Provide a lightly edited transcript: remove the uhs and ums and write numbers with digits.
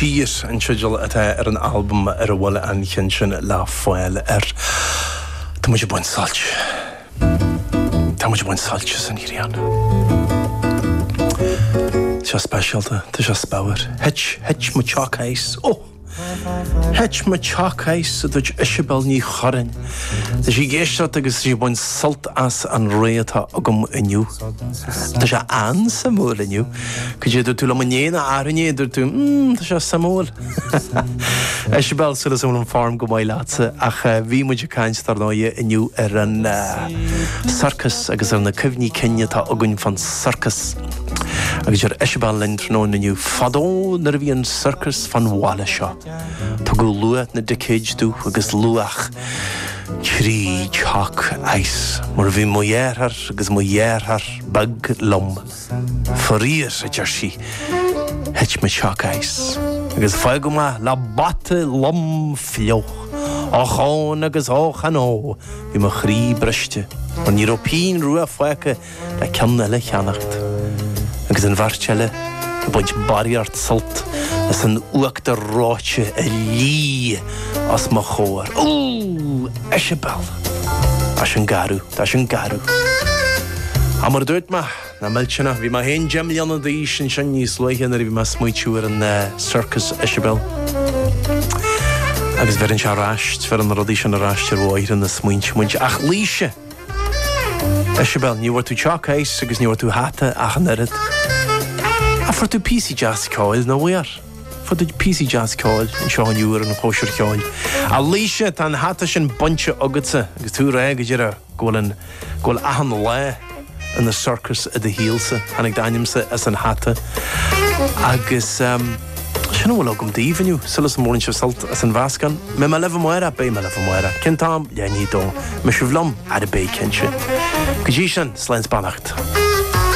Cheer an siúil atá ar an album ar a bhfuil an chin sin lá fáil ar. Tá muidir buin sáilte. Tá muidir buin sáilte san írian. Tá spéisialta, tá sé spáir. Het mu teachais. Het mu teachais a dúid Isabel ní chorin. Tá sí géisteat agus sí buin salt as an réatá agam iniu. Tá sé an samúil iniu. Cad éidir tú le manéna árané idir tú, tá sé samúil. Isabel sulas an farm go mai lása ach bhí muidir caiinstar náide iniu ar an circus agus ar na cymhní Kenya tá agan fan circus. Agus ar Isabel lindrnón iniu fadó nar bhí an circus fan Wala seo. Tá go luat na decéidú agus luach trí teach eis. Mar bhí mo dhéarthar agus mo dhéarthar bag lom. Faríir a deir sí. Het me teach eis. Agus fáil go ma le bate lom fleoch. Á cháin agus á chanó. Bhí mo chrí briste. An Europín rua fáice le ceanna le cheannacht. Agus an bharteile a buint bariart salt as an uachta ráite a lí as ma chóir. Isabel. Tá sin garú, tá sin garú. A mar dúirt ma, na miltena, bhí ma hén gemlianna dí sin níos loichean ar bhí ma smuitiú ar an circus Isabel. Agus bherin se ráist, fer an rodí sin a ráist ar bháir an na smuint. Ach líise. Isabel, ní bhar tú teachais agus ní bhar tú hata ach an erid. A for tú PC jazz cáil na bhuiar. For tú PC jazz cáil in seán dúr an chóisiir cáil. A líise tan hata sin bunte agatsa agus tú ré go dtíar ghfuil ahan le in na circus a de híalsa hanig daimsa as an hata. Agus sin bhfuil agam díomhaniu sulas mórin se salt as an bhascan. Me lefh muire, bé me lefh muire. Cin tám, leaní dó. Me siú bhlom ar a bé cinse. Go dtí sin, sleins bannacht.